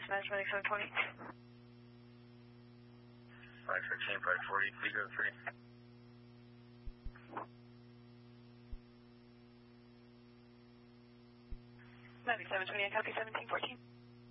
Smash Medic 720. 513, 540, Vigo 3. Medic 720, I copy 1714.